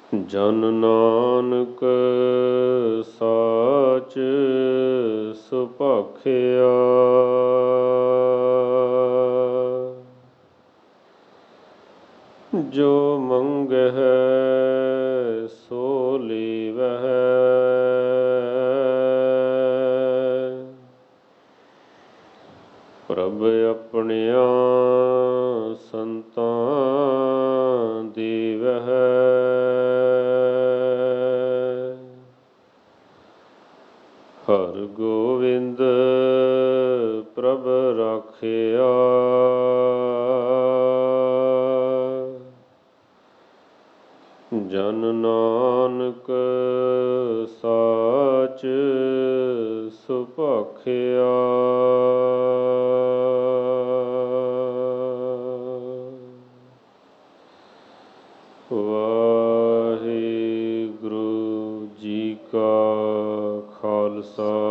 ਜਨ ਨਾਨਕ ਸਾਚ ਸੁਭਾਖਿਆ। ਜੋ ਮੰਗਹਿ ਸੋ ਲੀਵਹਿ। ਪ੍ਰਭ ਆਪਣਿਆਂ ਸੰਤਾਂ ਦੀਵਹਿ। ਹਰਿ ਗੋਬਿੰਦ ਪ੍ਰਭ ਰਾਖਿਆ। ਜਨ ਨਾਨਕ ਸਾਚ ਸੁਭਾਖਿਆ। ਵਾਹਿਗੁਰੂ ਜੀ ਕਾ ਖਾਲਸਾ